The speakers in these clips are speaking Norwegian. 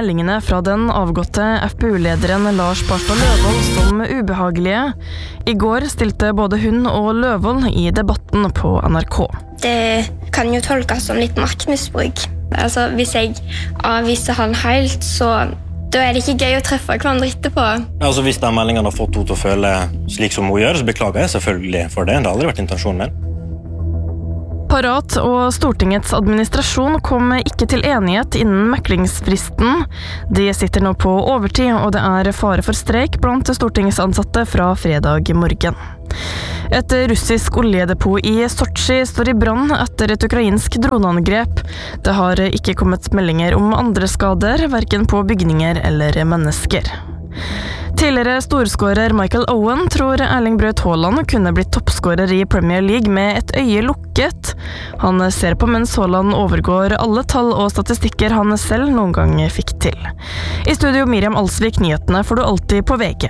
meldingene fra den avgåtte FPU-lederen Lars Barstad Løvold som ubehagelige. I går stilte både hun og Løvold i debatten på NRK. Det kan jo tolkes som litt maktmisbruk. Altså, hvis jeg avviser han helt, så da det ikke gøy å treffe hverandre etterpå. Altså, hvis den meldingen har fått henne til å føle slik som hun gjør, så beklager jeg selvfølgelig for det. Det har aldri vært intensjonen min. Parat og Stortingets administrasjon kom ikke til enighet innen meklingsfristen. De sitter nå på overtid, og det fare for streik blant stortingsansatte fra fredag morgen. Et russisk oljedepot i Sotsji står i brann etter et ukrainsk droneangrep. Det har ikke kommet meldinger om andre skader, hverken på bygninger eller mennesker. Tidligere storskårer Michael Owen tror Erling Braut Haaland kunne blitt toppskårer i Premier League med et øye lukket. Han ser på mens Haaland overgår alle tall og statistikker han selv noen gang fikk til. I studio Miriam Alsvik, nyhetene får du alltid på VG.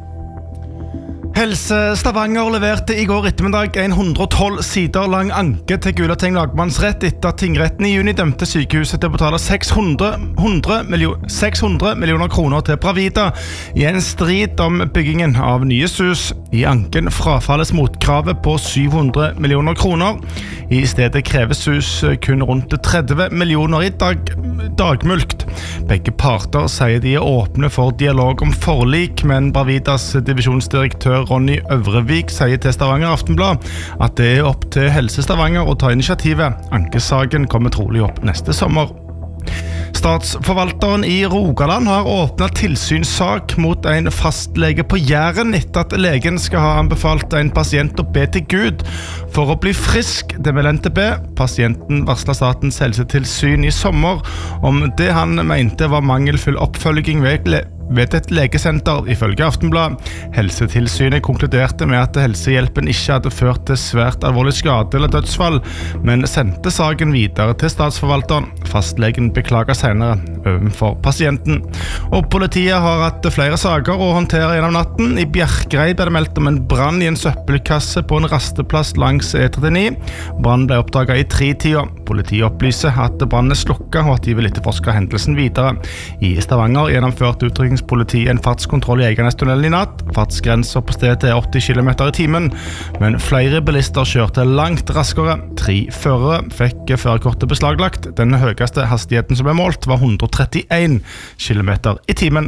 Helse Stavanger leverte i går ettermiddag en 112 sider lang anke til Gulating lagmannsrett etter at tingretten i juni dømte sykehuset til å betale 600 millioner kroner til Bravida i en strid om byggingen av nye SUS. I anken frafalles motkravet på 700 millioner kroner. I stedet krever SUS kun rundt 30 millioner i dagmulkt. Begge parter sier de åpne for dialog om forlik, men Bravidas divisjonsdirektør Ronny Øvrevik sier til Stavanger Aftenblad at det opp til Helse Stavanger å ta initiativet. Ankesaken kommer trolig opp neste sommer. Statsforvalteren i Rogaland har åpnet tilsynssak mot en fastlege på Jæren etter at legen skal ha anbefalt en pasient å be til Gud for å bli frisk. Det vil NTB. Pasienten varslet Statens helsetilsyn i sommer om det han mente var mangelfull oppfølging ved et legesenter, ifølge Aftenblad. Helsetilsynet konkluderte med at helsehjelpen ikke hadde ført til svært alvorlig skade eller dødsfall, men sendte saken videre til statsforvalteren. Fastlegen beklager senere overfor pasienten. Og politiet har hatt flere saker å håndtere gjennom natten. I Bjerkreim ble det meldt om en brann i en søppelkasse på en rasteplass langs E39. Brannen ble oppdaget i 3-tida. Politiet opplyser at brannen slukket, og at de vil etterforske hendelsen videre. I Stavanger gjennomførte utrykningspolitiet en fartskontroll i Eiganestunnelen i natt. Fartsgrenser på stedet 80 km i timen, men flere bilister kjørte langt raskere. 3 førere fikk førerkortet beslaglagt. Den høyeste hastigheten som ble målt var 131 km i timen.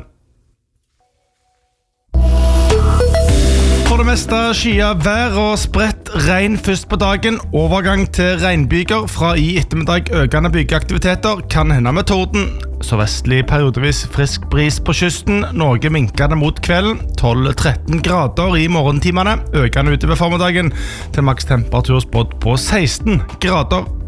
For det meste skyet vær og spredt regn først på dagen. Overgang til regnbyger fra i ettermiddag økende byggeaktiviteter kan hende med torden. Så vestlig periodevis frisk bris på kysten, noe minkende mot kvelden, 12-13 grader i morgentimene, økende utover formiddagen til maks temperatur spådd på 16 grader.